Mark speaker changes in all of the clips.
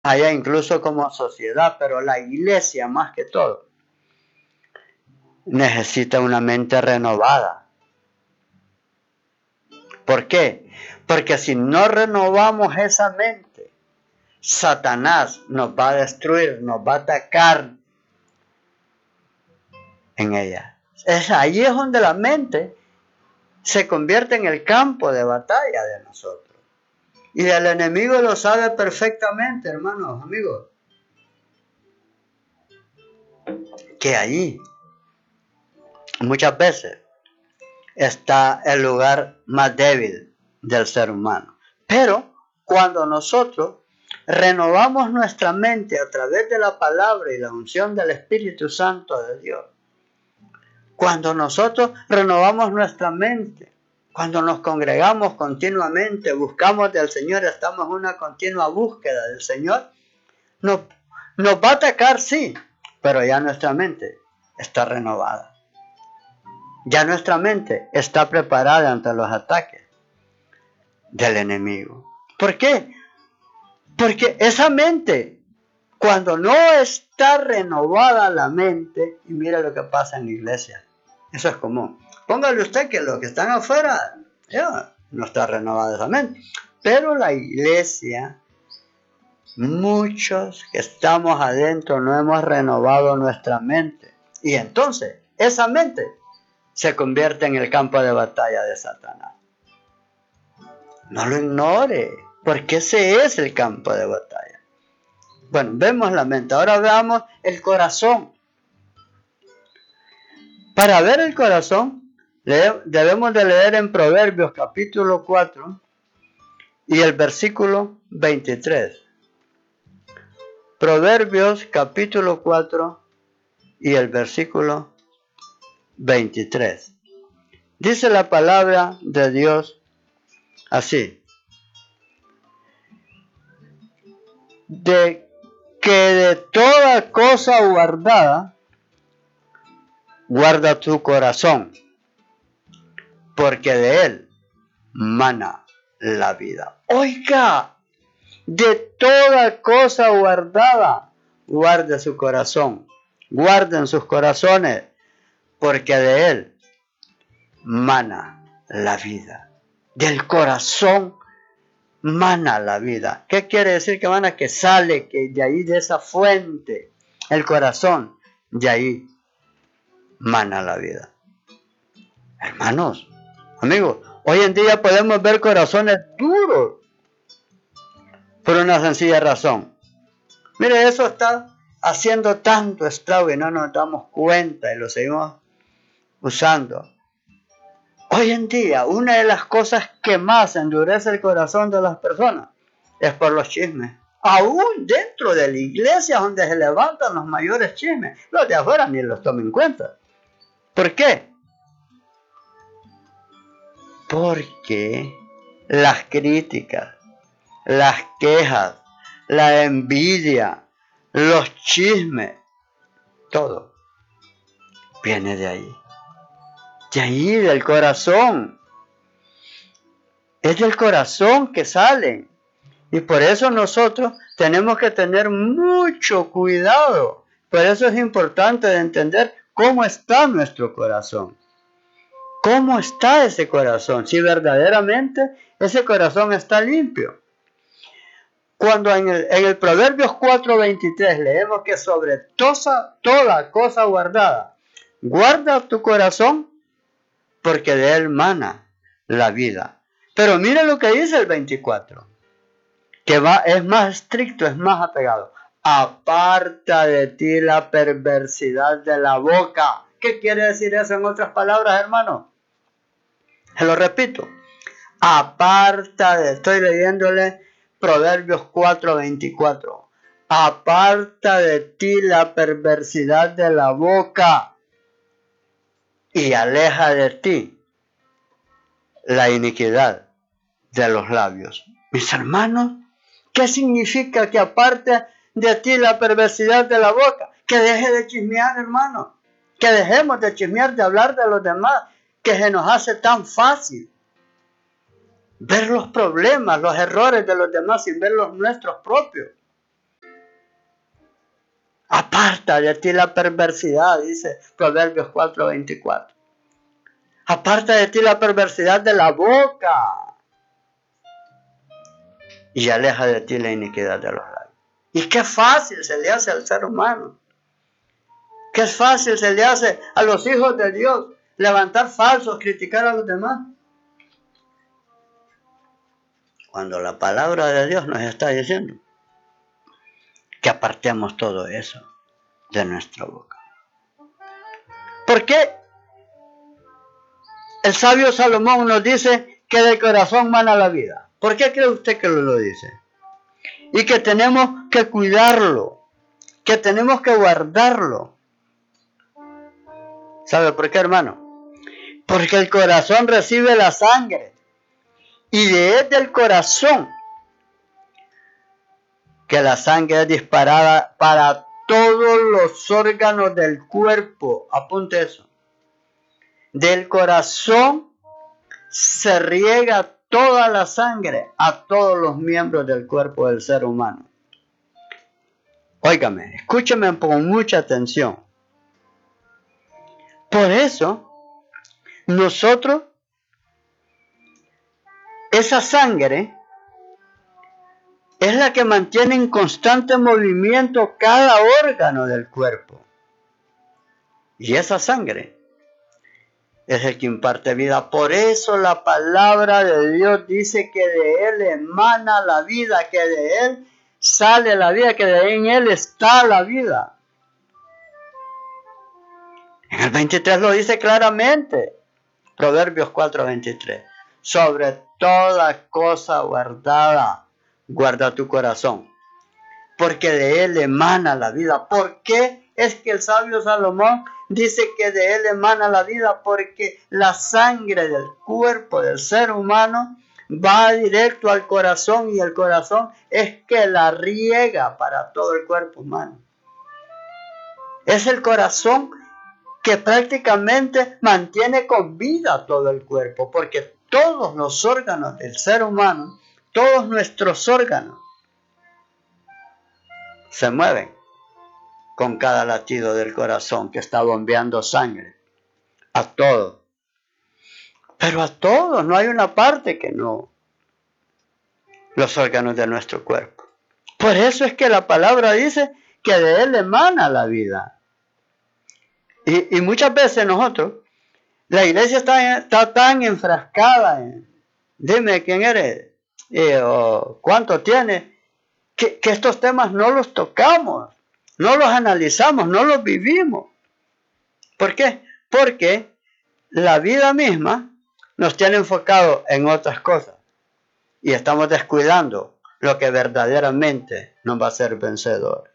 Speaker 1: allá incluso como sociedad, pero la iglesia más que todo necesita una mente renovada. ¿Por qué? Porque si no renovamos esa mente, Satanás nos va a destruir, nos va a atacar en ella. Ahí es donde la mente se convierte en el campo de batalla de nosotros. Y el enemigo lo sabe perfectamente, hermanos, amigos, que allí muchas veces está el lugar más débil del ser humano. Pero cuando nosotros renovamos nuestra mente a través de la palabra y la unción del Espíritu Santo de Dios, cuando nosotros renovamos nuestra mente, cuando nos congregamos continuamente, buscamos del Señor, estamos en una continua búsqueda del Señor, nos va a atacar, sí, pero ya nuestra mente está renovada. Ya nuestra mente está preparada ante los ataques del enemigo. ¿Por qué? Porque esa mente, cuando no está renovada la mente, y mira lo que pasa en la iglesia, eso es común. Póngale usted que los que están afuera, ya, no está renovada esa mente. Pero la iglesia, muchos que estamos adentro no hemos renovado nuestra mente. Y entonces, esa mente se convierte en el campo de batalla de Satanás. No lo ignore, porque ese es el campo de batalla. Bueno, vemos la mente, ahora veamos el corazón. Para ver el corazón, debemos de leer en Proverbios capítulo 4 y el versículo 23. Proverbios capítulo 4 y el versículo 23. Dice la palabra de Dios así: de que de toda cosa guardada, guarda tu corazón, porque de él mana la vida. Oiga, de toda cosa guardada, guarde su corazón, guarden sus corazones, porque de él mana la vida. Del corazón mana la vida. ¿Qué quiere decir que mana? Que sale, que de ahí, de esa fuente, el corazón, de ahí mana la vida. Hermanos, amigos, hoy en día podemos ver corazones duros por una sencilla razón. Mire, eso está haciendo tanto estrago y no nos damos cuenta y lo seguimos usando. Hoy en día, una de las cosas que más endurece el corazón de las personas es por los chismes. Aún dentro de la iglesia donde se levantan los mayores chismes, los de afuera ni los toman en cuenta. ¿Por qué? Porque las críticas, las quejas, la envidia, los chismes, todo viene de ahí. De ahí, del corazón. Es del corazón que salen. Y por eso nosotros tenemos que tener mucho cuidado. Por eso es importante de entender cómo está nuestro corazón. ¿Cómo está ese corazón? Si verdaderamente ese corazón está limpio. Cuando en el Proverbios 4:23 leemos que sobre toda cosa guardada, guarda tu corazón, porque de él mana la vida. Pero mire lo que dice el 24, que es más estricto, es más apegado. Aparta de ti la perversidad de la boca. ¿Qué quiere decir eso en otras palabras, hermano? Se lo repito. Estoy leyéndole Proverbios 4:24. Aparta de ti la perversidad de la boca y aleja de ti la iniquidad de los labios. Mis hermanos, ¿qué significa que aparte de ti la perversidad de la boca? Que deje de chismear, hermano. Que dejemos de chismear, de hablar de los demás, que se nos hace tan fácil ver los problemas, los errores de los demás sin ver los nuestros propios. Aparta de ti la perversidad, dice Proverbios 4:24. Aparta de ti la perversidad de la boca y aleja de ti la iniquidad de los labios. Y qué fácil se le hace al ser humano. Qué fácil se le hace a los hijos de Dios levantar falsos, criticar a los demás. Cuando la palabra de Dios nos está diciendo que apartemos todo eso de nuestra boca. ¿Por qué el sabio Salomón nos dice que del corazón mana la vida? ¿Por qué cree usted que lo dice? Y que tenemos que cuidarlo, que tenemos que guardarlo. ¿Sabe por qué, hermano? Porque el corazón recibe la sangre y desde el corazón que la sangre es disparada para todos los órganos del cuerpo. Apunte eso. Del corazón se riega toda la sangre a todos los miembros del cuerpo del ser humano. Óigame, escúcheme con mucha atención. Por eso, nosotros, esa sangre es la que mantiene en constante movimiento cada órgano del cuerpo. Y esa sangre es el que imparte vida. Por eso la palabra de Dios dice que de Él emana la vida, que de Él sale la vida, que en Él está la vida. En el 23 lo dice claramente. Proverbios 4:23. Sobre toda cosa guardada, guarda tu corazón, porque de él emana la vida. ¿Por qué es que el sabio Salomón dice que de él emana la vida? Porque la sangre del cuerpo del ser humano va directo al corazón y el corazón es que la riega para todo el cuerpo humano. Es el corazón que prácticamente mantiene con vida todo el cuerpo, porque todos los órganos del ser humano, todos nuestros órganos, se mueven con cada latido del corazón que está bombeando sangre. A todos. Pero a todos, no hay una parte que no. Los órganos de nuestro cuerpo. Por eso es que la palabra dice que de él emana la vida. Y muchas veces nosotros, la iglesia está tan enfrascada en, dime quién eres, o cuánto tienes, que estos temas no los tocamos, no los analizamos, no los vivimos. ¿Por qué? Porque la vida misma nos tiene enfocado en otras cosas y estamos descuidando lo que verdaderamente nos va a hacer vencedor.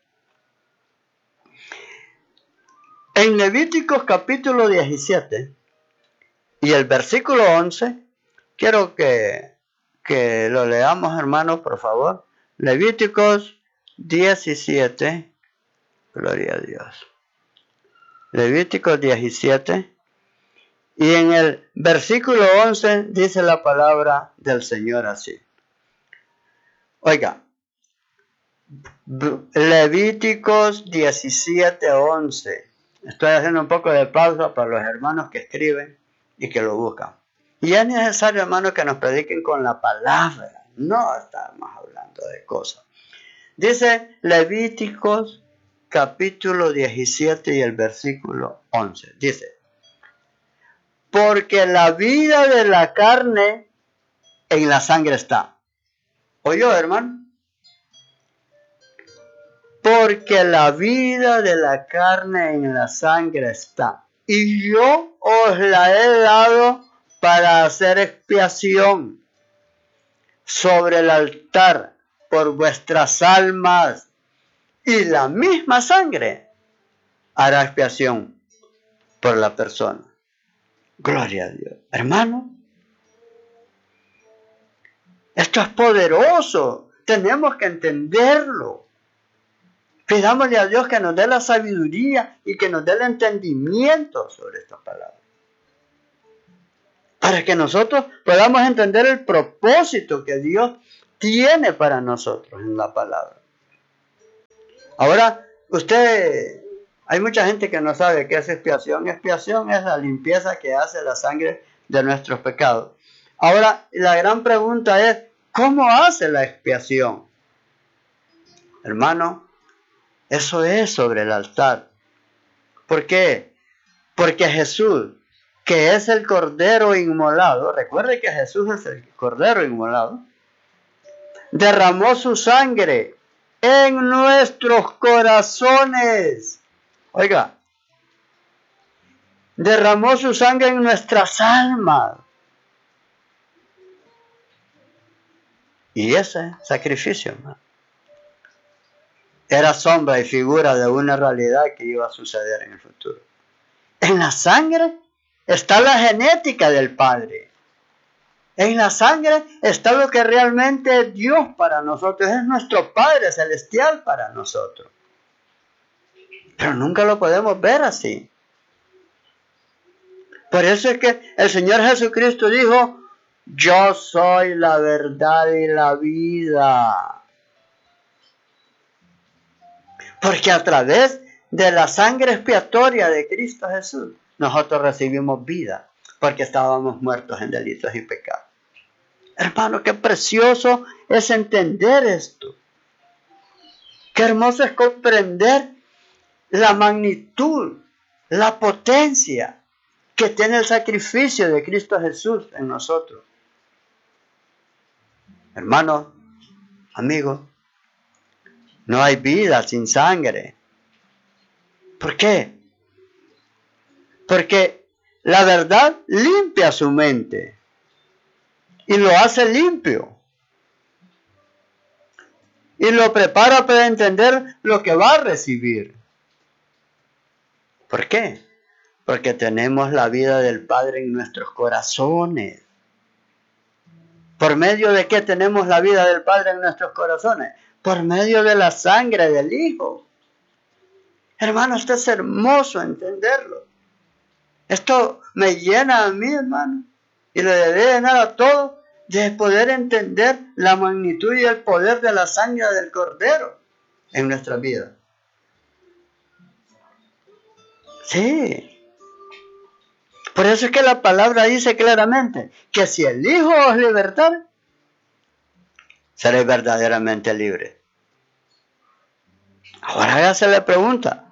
Speaker 1: En Levíticos capítulo 17 y el versículo 11, quiero que lo leamos, hermanos, por favor. Levíticos 17, gloria a Dios. Levíticos 17, y en el versículo 11 dice la palabra del Señor así. Oiga, Levíticos 17, 11. Estoy haciendo un poco de pausa para los hermanos que escriben y que lo buscan. Y es necesario, hermanos, que nos prediquen con la palabra. No estamos hablando de cosas. Dice Levíticos capítulo 17 y el versículo 11. Dice, porque la vida de la carne en la sangre está. ¿Oyó, hermano? Porque la vida de la carne en la sangre está. Y yo os la he dado para hacer expiación sobre el altar por vuestras almas. Y la misma sangre hará expiación por la persona. Gloria a Dios. Hermano, esto es poderoso. Tenemos que entenderlo. Pidámosle a Dios que nos dé la sabiduría y que nos dé el entendimiento sobre esta palabra. Para que nosotros podamos entender el propósito que Dios tiene para nosotros en la palabra. Ahora, Hay mucha gente que no sabe qué es expiación. Expiación es la limpieza que hace la sangre de nuestros pecados. Ahora, la gran pregunta es, ¿cómo hace la expiación? Hermano, eso es sobre el altar. ¿Por qué? Porque Jesús, que es el Cordero inmolado, recuerde que Jesús es el Cordero inmolado, derramó su sangre en nuestros corazones. Oiga, derramó su sangre en nuestras almas. Y ese sacrificio, hermano, era sombra y figura de una realidad que iba a suceder en el futuro. En la sangre está la genética del Padre. En la sangre está lo que realmente es Dios para nosotros, es nuestro Padre celestial para nosotros. Pero nunca lo podemos ver así. Por eso es que el Señor Jesucristo dijo, yo soy la verdad y la vida. Porque a través de la sangre expiatoria de Cristo Jesús, nosotros recibimos vida, porque estábamos muertos en delitos y pecados. Hermano, qué precioso es entender esto. Qué hermoso es comprender la magnitud, la potencia que tiene el sacrificio de Cristo Jesús en nosotros. Hermano, amigo, no hay vida sin sangre. ¿Por qué? Porque la verdad limpia su mente y lo hace limpio. Y lo prepara para entender lo que va a recibir. ¿Por qué? Porque tenemos la vida del Padre en nuestros corazones. ¿Por medio de qué tenemos la vida del Padre en nuestros corazones? Por medio de la sangre del Hijo. Hermano, esto es hermoso entenderlo. Esto me llena a mí, hermano, y le debe llenar a todos de poder entender la magnitud y el poder de la sangre del Cordero en nuestra vida. Sí. Por eso es que la palabra dice claramente que si el Hijo os libertare, seréis verdaderamente libres. Ahora hágase la pregunta.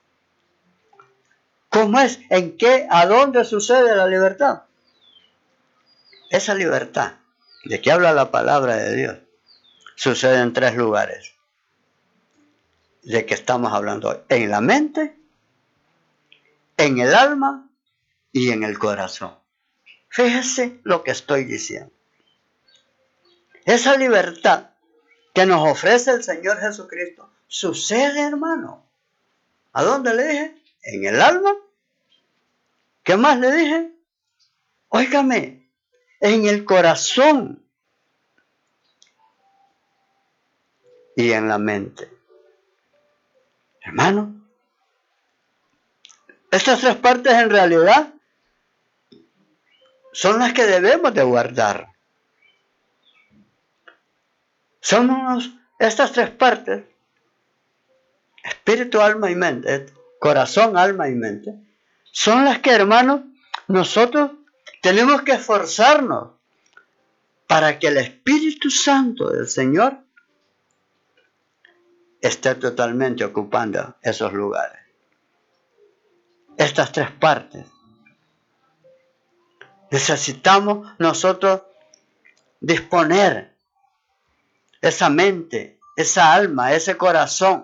Speaker 1: ¿Cómo es? ¿En qué? ¿A dónde sucede la libertad? Esa libertad de que habla la palabra de Dios sucede en 3 lugares. De que estamos hablando hoy. En la mente, en el alma y en el corazón. Fíjese lo que estoy diciendo. Esa libertad que nos ofrece el Señor Jesucristo sucede, hermano. ¿A dónde le dije? En el alma. ¿Qué más le dije? Óigame, en el corazón y en la mente. Hermano, estas 3 partes en realidad son las que debemos de guardar. Estas 3 partes, espíritu, alma y mente, corazón, alma y mente, son las que, hermanos, nosotros tenemos que esforzarnos para que el Espíritu Santo del Señor esté totalmente ocupando esos lugares. Estas 3 partes. Necesitamos nosotros disponer esa mente, esa alma, ese corazón,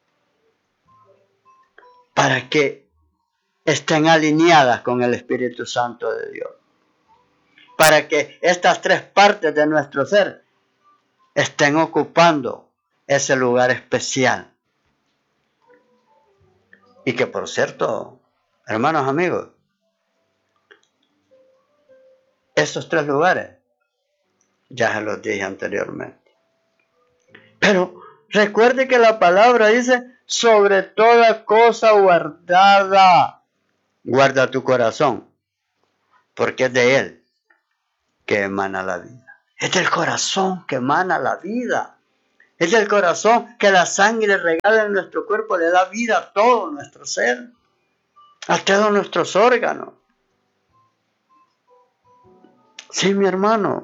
Speaker 1: para que estén alineadas con el Espíritu Santo de Dios. Para que estas 3 partes de nuestro ser estén ocupando ese lugar especial. Y que, por cierto, hermanos, amigos, esos 3 lugares ya se los dije anteriormente. Pero recuerde que la palabra dice, sobre toda cosa guardada, guarda tu corazón, porque es de él que emana la vida. Es del corazón que emana la vida. Es del corazón que la sangre regala en nuestro cuerpo, le da vida a todo nuestro ser, a todos nuestros órganos. Sí, mi hermano.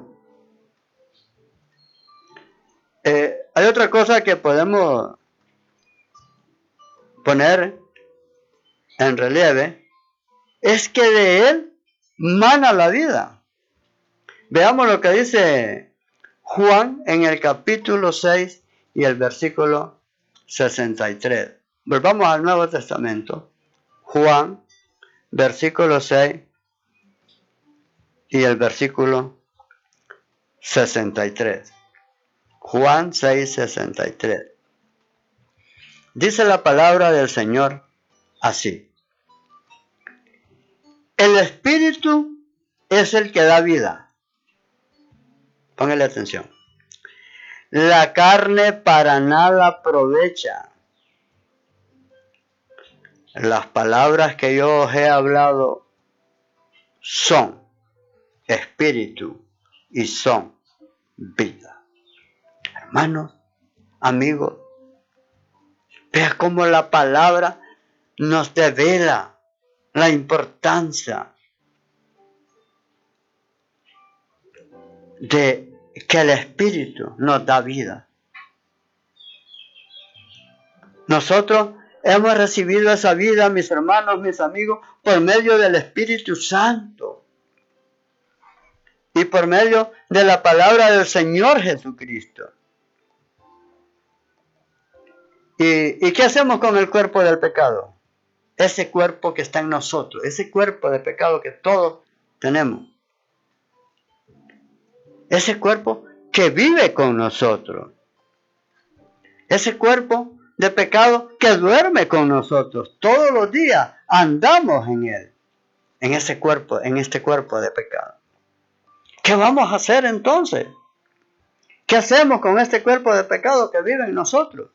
Speaker 1: Hay otra cosa que podemos poner en relieve, es que de Él mana la vida. Veamos lo que dice Juan en el capítulo 6 y el versículo 63. Volvamos al Nuevo Testamento. Juan, versículo 6 y el versículo 63. Juan 6, 63. Dice la palabra del Señor así: el Espíritu es el que da vida. Póngale atención. La carne para nada aprovecha. Las palabras que yo os he hablado son espíritu y son vida. Hermanos, amigos, vea cómo la palabra nos devela la importancia de que el Espíritu nos da vida. Nosotros hemos recibido esa vida, mis hermanos, mis amigos, por medio del Espíritu Santo y por medio de la palabra del Señor Jesucristo. ¿Y qué hacemos con el cuerpo del pecado? Ese cuerpo que está en nosotros, ese cuerpo de pecado que todos tenemos. Ese cuerpo que vive con nosotros. Ese cuerpo de pecado que duerme con nosotros. Todos los días andamos en él. En ese cuerpo, en este cuerpo de pecado. ¿Qué vamos a hacer entonces? ¿Qué hacemos con este cuerpo de pecado que vive en nosotros?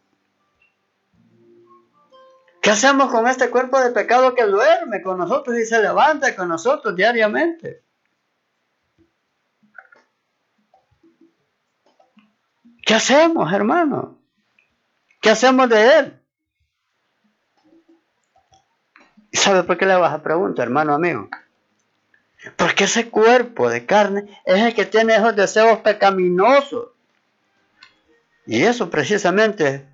Speaker 1: ¿Qué hacemos con este cuerpo de pecado que duerme con nosotros y se levanta con nosotros diariamente? ¿Qué hacemos, hermano? ¿Qué hacemos de él? ¿Y sabe por qué le vas a preguntar, hermano amigo? Porque ese cuerpo de carne es el que tiene esos deseos pecaminosos. Y eso precisamente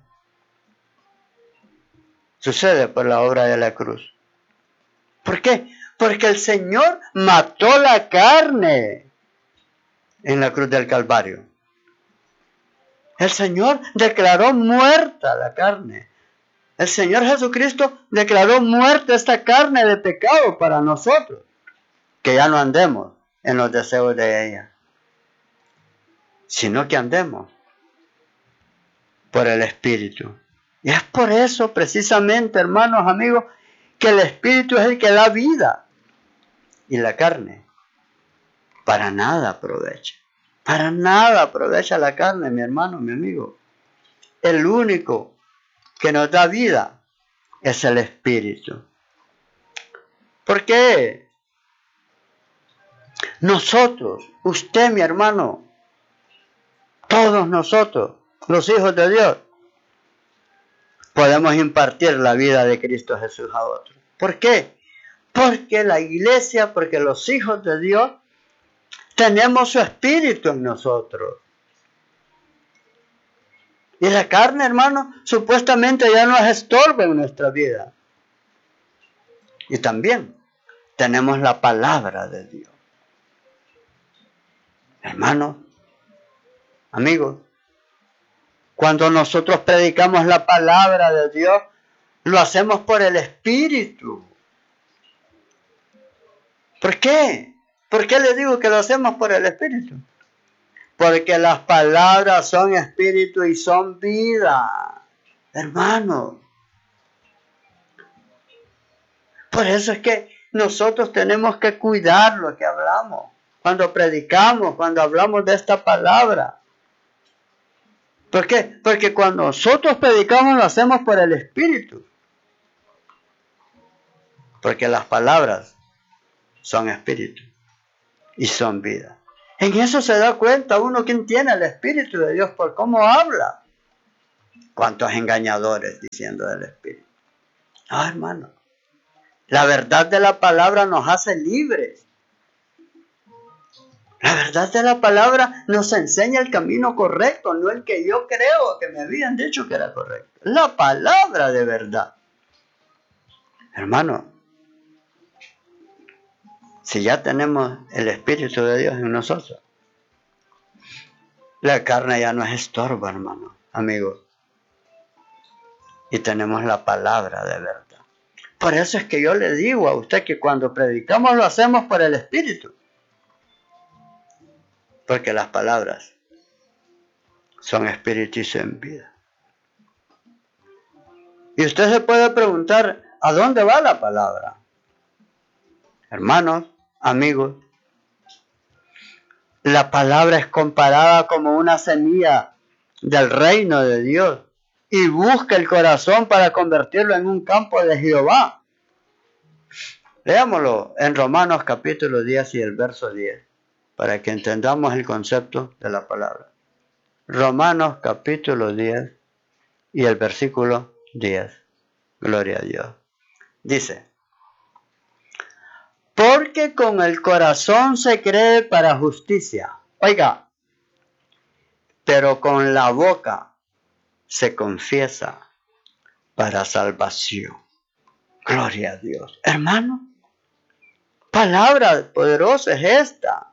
Speaker 1: sucede por la obra de la cruz. ¿Por qué? Porque el Señor mató la carne en la cruz del Calvario. El Señor declaró muerta la carne. El Señor Jesucristo declaró muerta esta carne de pecado para nosotros. Que ya no andemos en los deseos de ella, sino que andemos por el Espíritu. Y es por eso precisamente, hermanos, amigos, que el Espíritu es el que da vida. Y la carne para nada aprovecha. Para nada aprovecha la carne, mi hermano, mi amigo. El único que nos da vida es el Espíritu. ¿Por qué? Nosotros, usted, mi hermano, todos nosotros, los hijos de Dios, podemos impartir la vida de Cristo Jesús a otros. ¿Por qué? Porque la iglesia, porque los hijos de Dios, tenemos su espíritu en nosotros. Y la carne, hermano, supuestamente ya no es estorbo en nuestra vida. Y también tenemos la palabra de Dios. Hermanos, amigos, cuando nosotros predicamos la palabra de Dios, lo hacemos por el Espíritu. ¿Por qué? ¿Por qué les digo que lo hacemos por el Espíritu? Porque las palabras son Espíritu y son vida. Hermanos. Por eso es que nosotros tenemos que cuidar lo que hablamos. Cuando predicamos, cuando hablamos de esta palabra. ¿Por qué? Porque cuando nosotros predicamos lo hacemos por el Espíritu. Porque las palabras son Espíritu y son vida. En eso se da cuenta uno quién tiene el Espíritu de Dios por cómo habla. ¿Cuántos engañadores diciendo del Espíritu? No, hermano. La verdad de la palabra nos hace libres. La verdad de la palabra nos enseña el camino correcto, no el que yo creo que me habían dicho que era correcto. La palabra de verdad. Hermano, si ya tenemos el Espíritu de Dios en nosotros, la carne ya no es estorbo, hermano, amigo. Y tenemos la palabra de verdad. Por eso es que yo le digo a usted que cuando predicamos lo hacemos por el Espíritu. Porque las palabras son espíritu y son vida. Y usted se puede preguntar, ¿a dónde va la palabra? Hermanos, amigos, la palabra es comparada como una semilla del reino de Dios y busca el corazón para convertirlo en un campo de Jehová. Leámoslo en Romanos capítulo 10 y el verso 10, para que entendamos el concepto de la palabra. Romanos capítulo 10 y el versículo 10. Gloria a Dios. Dice, porque con el corazón se cree para justicia. Oiga, pero con la boca se confiesa para salvación. Gloria a Dios. Hermano, palabra poderosa es esta.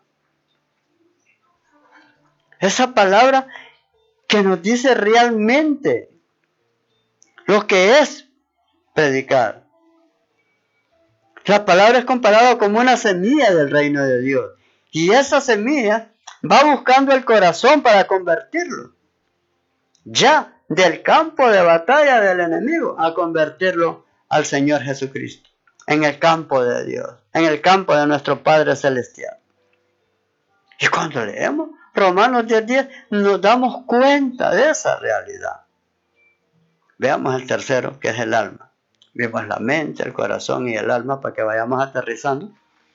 Speaker 1: Esa palabra que nos dice realmente lo que es predicar. La palabra es comparada como una semilla del reino de Dios. Y esa semilla va buscando el corazón para convertirlo. Ya del campo de batalla del enemigo a convertirlo al Señor Jesucristo. En el campo de Dios. En el campo de nuestro Padre Celestial. Y cuando leemos Romanos 10:10 nos damos cuenta de esa realidad. Veamos el tercero, que es el alma. Vimos la mente, el corazón y el alma para que vayamos aterrizando.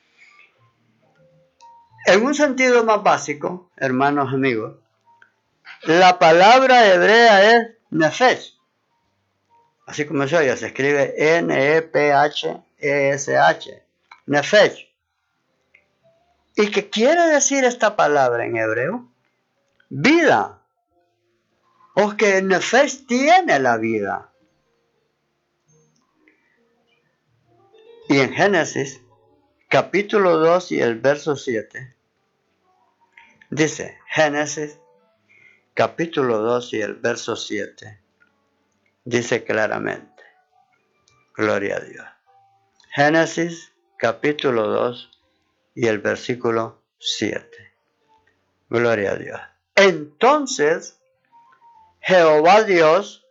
Speaker 1: En un sentido más básico, hermanos amigos, la palabra hebrea es nefesh. Así como se oye, se escribe N-E-P-H-E-S-H. Nefesh. ¿Y qué quiere decir esta palabra en hebreo? Vida. O que nefesh tiene la vida. Y en Génesis, capítulo 2 y el verso 7, dice, Génesis, capítulo 2 y el verso 7, dice claramente, gloria a Dios. Génesis, capítulo 2 y el versículo 7, gloria a Dios. Entonces, Jehová Dios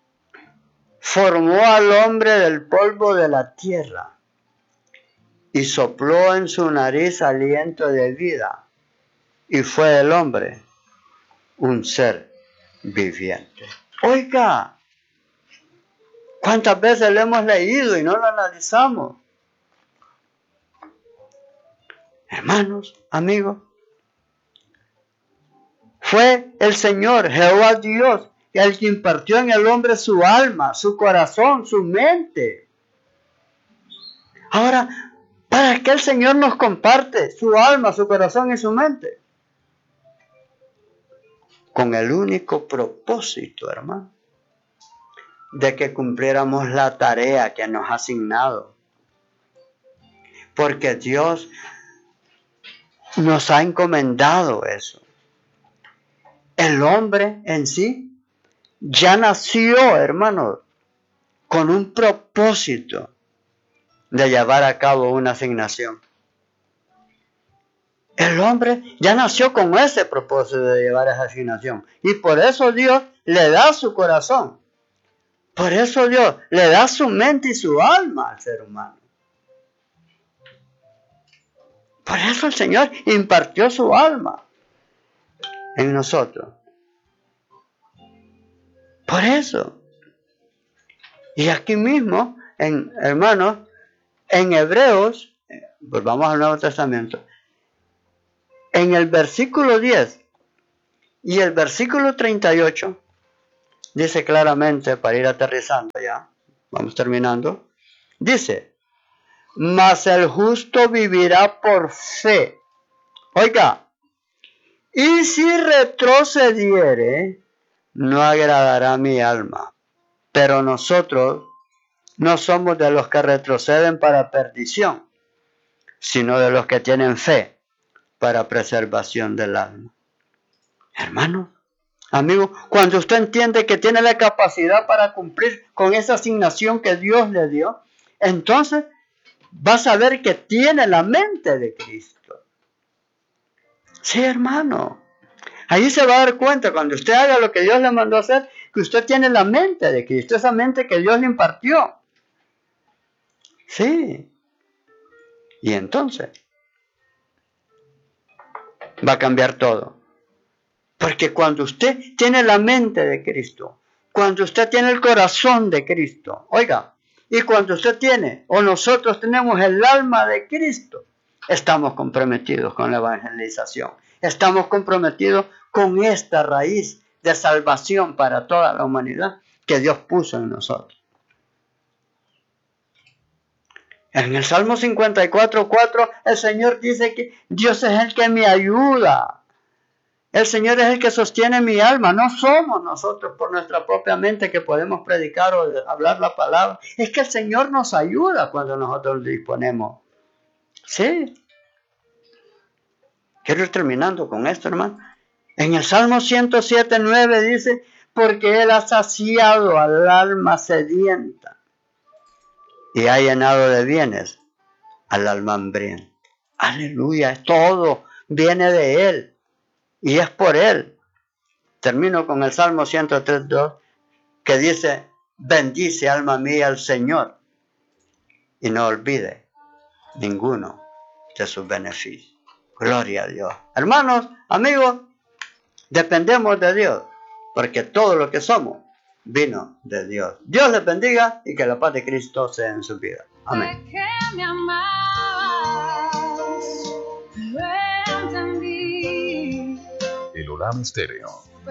Speaker 1: formó al hombre del polvo de la tierra y sopló en su nariz aliento de vida, y fue el hombre un ser viviente. Oiga, ¿cuántas veces lo hemos leído y no lo analizamos? Hermanos, amigos, fue el Señor, Jehová Dios, el que impartió en el hombre su alma, su corazón, su mente. Ahora, ¿para qué el Señor nos comparte su alma, su corazón y su mente? Con el único propósito, hermano, de que cumpliéramos la tarea que nos ha asignado. Porque Dios nos ha encomendado eso. El hombre en sí ya nació, hermano, con un propósito de llevar a cabo una asignación. El hombre ya nació con ese propósito de llevar esa asignación. Y por eso Dios le da su corazón. Por eso Dios le da su mente y su alma al ser humano. Por eso el Señor impartió su alma en nosotros. Por eso. Y aquí mismo, hermanos, en Hebreos, volvamos al Nuevo Testamento, en el versículo 10 y el versículo 38, dice claramente, para ir aterrizando ya, vamos terminando, dice, mas el justo vivirá por fe. Oiga, y si retrocediere, no agradará mi alma. Pero nosotros no somos de los que retroceden para perdición, sino de los que tienen fe para preservación del alma. Hermano, amigo, cuando usted entiende que tiene la capacidad para cumplir con esa asignación que Dios le dio, entonces va a saber que tiene la mente de Cristo. Sí, hermano. Ahí se va a dar cuenta, cuando usted haga lo que Dios le mandó a hacer, que usted tiene la mente de Cristo, esa mente que Dios le impartió. Sí. Y entonces va a cambiar todo. Porque cuando usted tiene la mente de Cristo, cuando usted tiene el corazón de Cristo, oiga, y cuando usted tiene, o nosotros tenemos el alma de Cristo, estamos comprometidos con la evangelización. Estamos comprometidos con esta raíz de salvación para toda la humanidad que Dios puso en nosotros. En el Salmo 54:4, el Señor dice que Dios es el que me ayuda. El Señor es el que sostiene mi alma. No somos nosotros por nuestra propia mente que podemos predicar o hablar la palabra. Es que el Señor nos ayuda cuando nosotros disponemos. Sí. Quiero ir terminando con esto, hermano. En el Salmo 107:9 dice, porque Él ha saciado al alma sedienta y ha llenado de bienes al alma hambrienta. Aleluya, todo viene de Él y es por Él. Termino con el Salmo 103:2 que dice, bendice alma mía al Señor y no olvide ninguno de sus beneficios. Gloria a Dios. Hermanos, amigos, dependemos de Dios, porque todo lo que somos vino de Dios. Dios les bendiga y que la paz de Cristo sea en su vida. Amén.
Speaker 2: El Olam Estéreo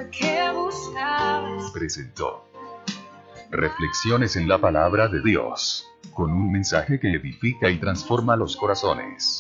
Speaker 2: presentó Reflexiones en la Palabra de Dios, con un mensaje que edifica y transforma los corazones.